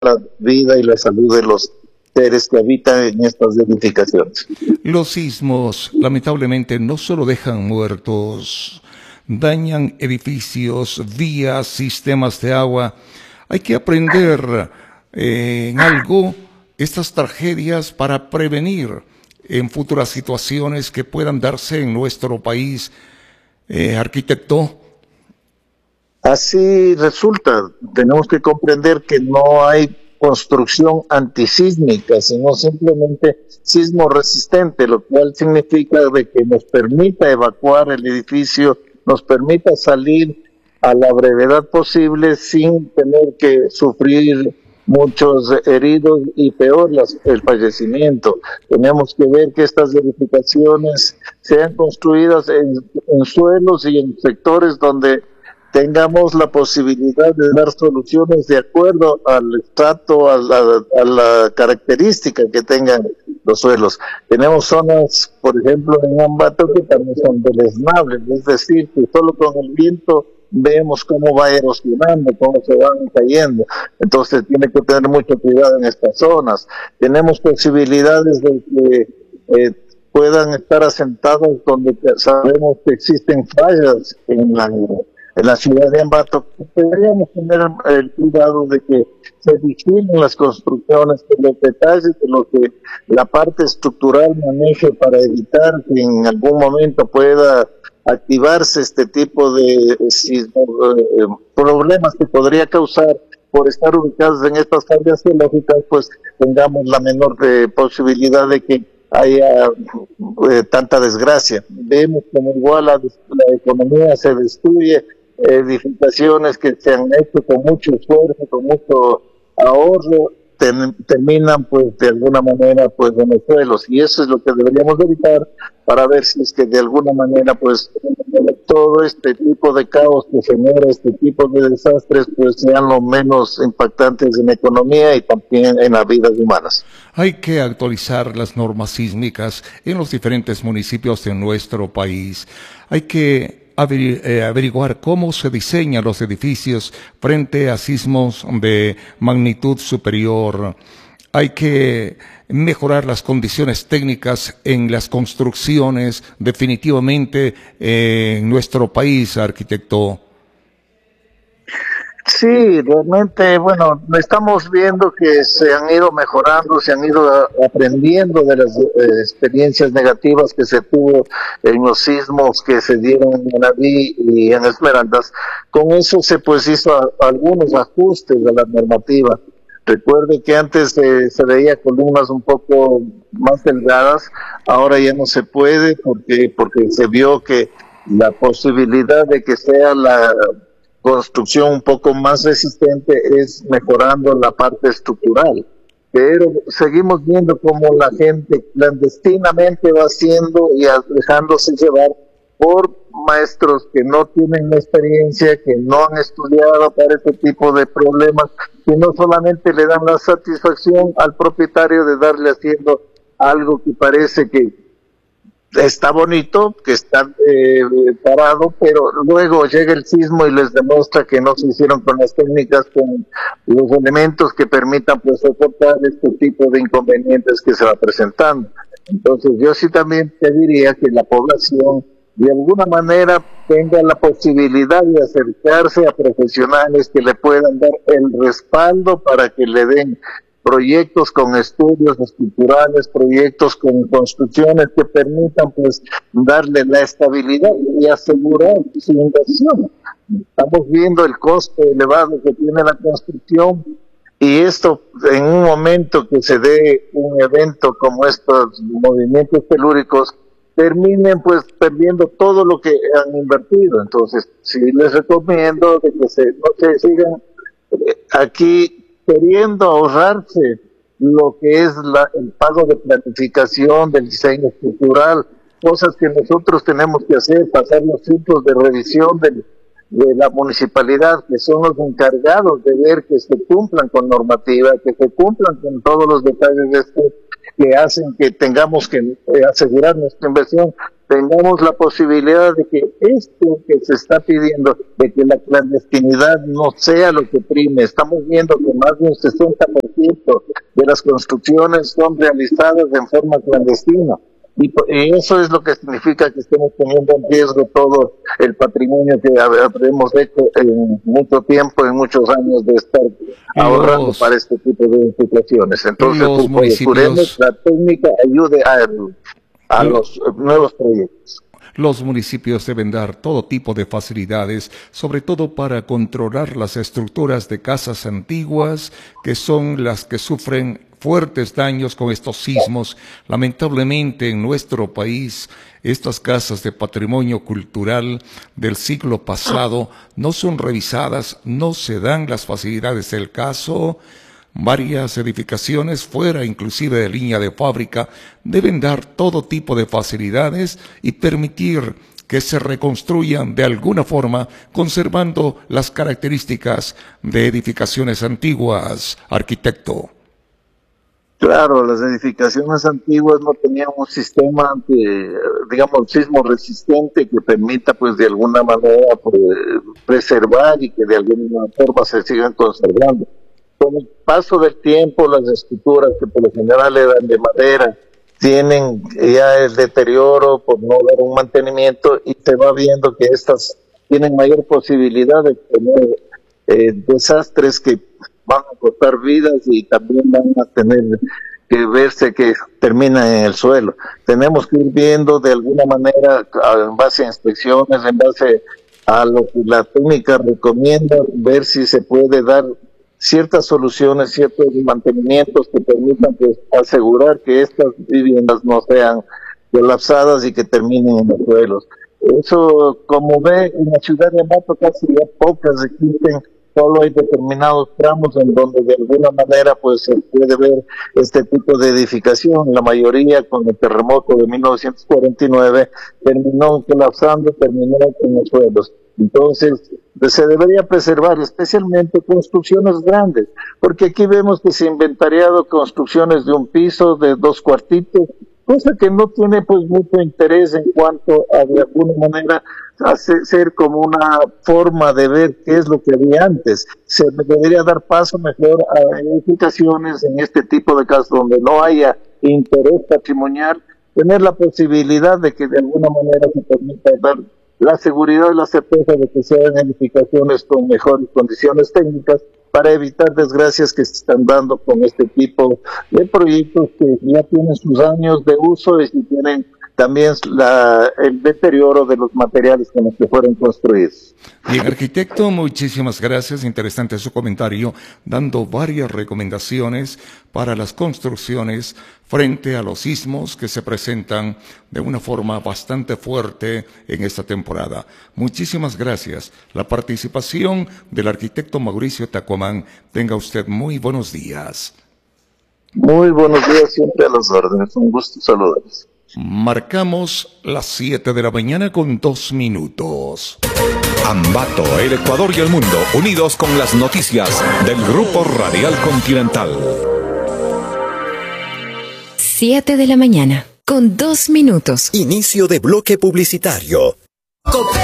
la vida y la salud de los seres que habitan en estas edificaciones. Los sismos, lamentablemente, no solo dejan muertos, dañan edificios, vías, sistemas de agua. Hay que aprender en algo estas tragedias para prevenir en futuras situaciones que puedan darse en nuestro país. Arquitecto. Así resulta, tenemos que comprender que no hay construcción antisísmica, sino simplemente sismo resistente, lo cual significa de que nos permita evacuar el edificio, nos permita salir a la brevedad posible sin tener que sufrir muchos heridos y peor el fallecimiento. Tenemos que ver que estas edificaciones sean construidas en suelos y en sectores donde tengamos la posibilidad de dar soluciones de acuerdo al estrato, a la característica que tengan los suelos. Tenemos zonas, por ejemplo, en Ambato que también son deleznables, es decir, que solo con el viento vemos cómo va erosionando, cómo se van cayendo. Entonces tiene que tener mucho cuidado en estas zonas. Tenemos posibilidades de que puedan estar asentados donde sabemos que existen fallas en la ciudad de Ambato. Deberíamos tener el cuidado de que se vigilen las construcciones, que los detalles de lo que la parte estructural maneje para evitar que en algún momento pueda activarse este tipo de problemas que podría causar por estar ubicados en estas áreas geológicas, pues tengamos la menor posibilidad de que haya tanta desgracia. Vemos como igual la economía se destruye, edificaciones que se han hecho con mucho esfuerzo, con mucho ahorro, terminan pues de alguna manera pues en los suelos, y eso es lo que deberíamos evitar para ver si es que de alguna manera pues todo este tipo de caos que genera este tipo de desastres pues sean lo menos impactantes en la economía y también en las vidas humanas. Hay que actualizar las normas sísmicas en los diferentes municipios de nuestro país. Hay que averiguar cómo se diseñan los edificios frente a sismos de magnitud superior. Hay que mejorar las condiciones técnicas en las construcciones definitivamente en nuestro país, arquitecto. Sí, realmente, bueno, estamos viendo que se han ido mejorando, se han ido aprendiendo de las experiencias negativas que se tuvo en los sismos que se dieron en Manaví y en Esmeraldas. Con eso se pues hizo algunos ajustes de la normativa. Recuerde que antes se veía columnas un poco más delgadas, ahora ya no se puede porque se vio que la posibilidad de que sea la construcción un poco más resistente es mejorando la parte estructural, pero seguimos viendo cómo la gente clandestinamente va haciendo y dejándose llevar por maestros que no tienen la experiencia, que no han estudiado para este tipo de problemas, que no solamente le dan la satisfacción al propietario de darle haciendo algo que parece que está bonito, que está parado, pero luego llega el sismo y les demuestra que no se hicieron con las técnicas, con los elementos que permitan pues soportar este tipo de inconvenientes que se va presentando. Entonces yo sí también pediría que la población de alguna manera tenga la posibilidad de acercarse a profesionales que le puedan dar el respaldo para que le den proyectos con estudios estructurales, proyectos con construcciones que permitan pues darle la estabilidad y asegurar su inversión. Estamos viendo el costo elevado que tiene la construcción, y esto en un momento que se dé un evento como estos movimientos telúricos, terminen pues perdiendo todo lo que han invertido. Entonces sí les recomiendo de que no se sigan aquí queriendo ahorrarse lo que es el pago de planificación, del diseño estructural, cosas que nosotros tenemos que hacer, pasar los ciclos de revisión de la municipalidad, que son los encargados de ver que se cumplan con normativa, que se cumplan con todos los detalles de esto, que hacen que tengamos que asegurar nuestra inversión, tengamos la posibilidad de que esto que se está pidiendo, de que la clandestinidad no sea lo que prime. Estamos viendo que más de un 60% de las construcciones son realizadas en forma clandestina. Y eso es lo que significa que estemos poniendo en riesgo todo el patrimonio que habremos hecho en mucho tiempo, en muchos años de estar ahorrando para este tipo de situaciones. Entonces, procuremos la técnica ayude a los nuevos proyectos. Los municipios deben dar todo tipo de facilidades, sobre todo para controlar las estructuras de casas antiguas, que son las que sufren fuertes daños con estos sismos. Lamentablemente en nuestro país, estas casas de patrimonio cultural del siglo pasado no son revisadas, no se dan las facilidades del caso. Varias edificaciones, fuera inclusive de línea de fábrica, deben dar todo tipo de facilidades y permitir que se reconstruyan de alguna forma, conservando las características de edificaciones antiguas, arquitecto. Claro, las edificaciones antiguas no tenían un sistema, digamos, sismo resistente que permita, pues, de alguna manera, preservar y que de alguna forma se sigan conservando. Con el paso del tiempo, las estructuras que por lo general eran de madera tienen ya el deterioro por no dar un mantenimiento y se va viendo que estas tienen mayor posibilidad de tener desastres que van a costar vidas y también van a tener que verse que terminan en el suelo. Tenemos que ir viendo de alguna manera, en base a inspecciones, en base a lo que la técnica recomienda, ver si se puede dar ciertas soluciones, ciertos mantenimientos que permitan, pues, asegurar que estas viviendas no sean colapsadas y que terminen en los suelos. Eso, como ve, en la ciudad de Ambato casi ya pocas existen, solo hay determinados tramos en donde de alguna manera pues se puede ver este tipo de edificación. La mayoría con el terremoto de 1949 terminó colapsando, terminó en los suelos. Entonces, se debería preservar especialmente construcciones grandes, porque aquí vemos que se ha inventariado construcciones de un piso, de 2 cuartitos, cosa que no tiene pues mucho interés en cuanto a de alguna manera ser como una forma de ver qué es lo que había antes. Se debería dar paso mejor a edificaciones en este tipo de casos donde no haya interés patrimonial, tener la posibilidad de que de alguna manera se permita dar la seguridad y la certeza de que sean edificaciones con mejores condiciones técnicas para evitar desgracias que se están dando con este tipo de proyectos que ya tienen sus años de uso y tienen también el deterioro de los materiales con los que fueron construidos. Bien, arquitecto, muchísimas gracias. Interesante su comentario, dando varias recomendaciones para las construcciones frente a los sismos que se presentan de una forma bastante fuerte en esta temporada. Muchísimas gracias. La participación del arquitecto Mauricio Tacomán. Tenga usted muy buenos días. Muy buenos días, siempre a las órdenes. Un gusto saludarles. Marcamos las 7 de la mañana con 2 minutos. Ambato, el Ecuador y el mundo, unidos con las noticias del Grupo Radial Continental. 7 de la mañana con 2 minutos. Inicio de bloque publicitario.